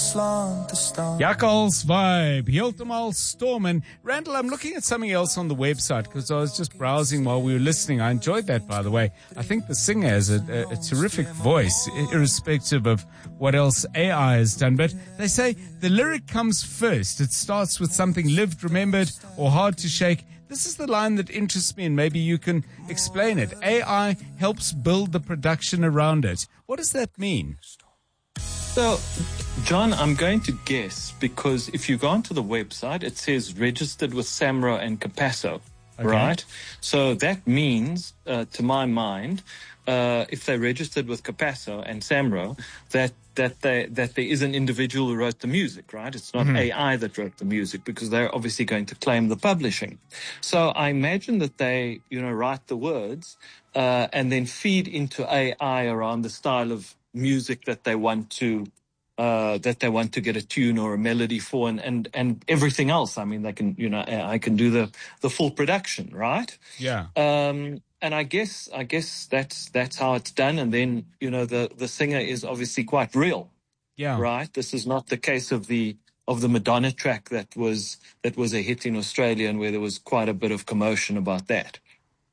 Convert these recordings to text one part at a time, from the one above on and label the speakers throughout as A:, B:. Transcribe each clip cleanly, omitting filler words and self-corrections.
A: Jakkals Vibe, Heeltemal Storm. And Randall, I'm looking at something else on the website because I was just browsing while we were listening. I enjoyed that, by the way. I think the singer has a terrific voice, irrespective of what else AI has done. But they say the lyric comes first. It starts with something lived, remembered, or hard to shake. This is the line that interests me, and maybe you can explain it. AI helps build the production around it. What does that mean?
B: So, John, I'm going to guess, because if you go onto the website, it says registered with Samro and Capasso, right? So that means, to my mind, if they registered with Capasso and Samro, that there is an individual who wrote the music, right? It's not AI that wrote the music, because they're obviously going to claim the publishing. So I imagine that they, write the words and then feed into AI around the style of music that they want to get a tune or a melody for, and everything else. I mean, they can, I can do the full production, right?
A: Yeah.
B: And I guess that's how it's done. And then, the singer is obviously quite real.
A: Yeah.
B: Right. This is not the case of the Madonna track that was a hit in Australia, and where there was quite a bit of commotion about that.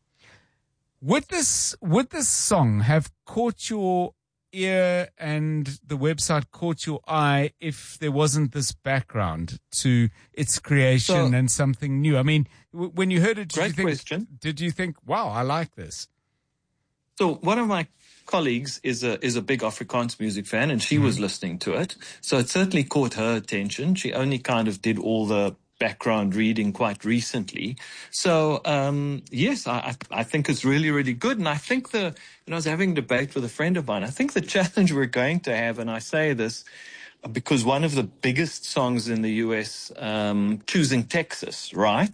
A: Would this song have caught your ear and the website caught your eye if there wasn't this background to its creation and something new? I mean, when you heard it, did you think, wow, I like this?
B: So one of my colleagues is a big Afrikaans music fan, and she was listening to it. So it certainly caught her attention. She only kind of did all the background reading quite recently. So, yes, I think it's really, really good. And I think I was having a debate with a friend of mine. I think the challenge we're going to have, and I say this because one of the biggest songs in the US, Choosing Texas, right?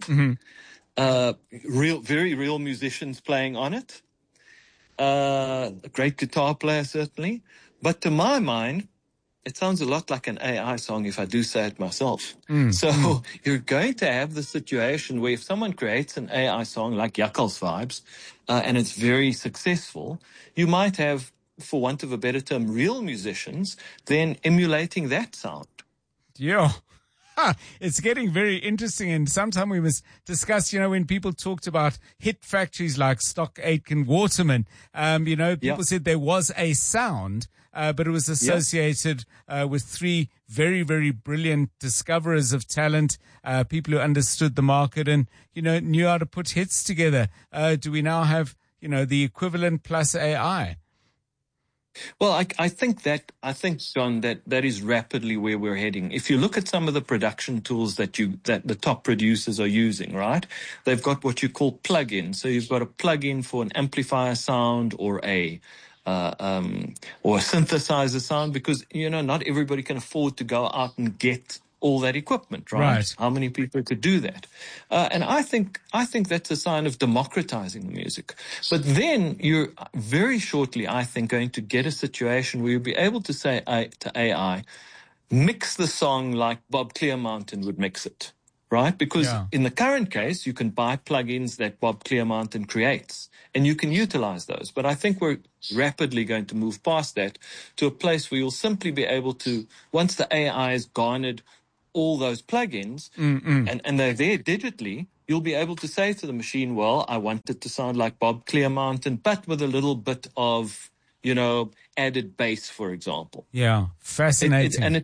B: Very real musicians playing on it. A great guitar player, certainly. But to my mind, it sounds a lot like an AI song, if I do say it myself. So you're going to have the situation where if someone creates an AI song like Jakkals Vibes, and it's very successful, you might have, for want of a better term, real musicians then emulating that sound.
A: Yeah. It's getting very interesting, and sometime we must discuss, when people talked about hit factories like Stock Aitken Waterman, people said there was a sound, but it was associated with three very, very brilliant discoverers of talent, people who understood the market and, knew how to put hits together. Do we now have, the equivalent plus AI?
B: Well, I think, John, that is rapidly where we're heading. If you look at some of the production tools that the top producers are using, right? They've got what you call plugins. So you've got a plugin for an amplifier sound or a synthesizer sound, because, not everybody can afford to go out and get all that equipment, right? How many people could do that? And I think that's a sign of democratizing the music. But then you're very shortly, I think, going to get a situation where you'll be able to say to AI, mix the song like Bob Clearmountain would mix it, right? Because in the current case, you can buy plugins that Bob Clearmountain creates, and you can utilize those. But I think we're rapidly going to move past that to a place where you'll simply be able to, once the AI has garnered all those plugins and they're there digitally, you'll be able to say to the machine, well, I want it to sound like Bob Clearmountain, but with a little bit of, added bass, for example.
A: Yeah, fascinating.
B: And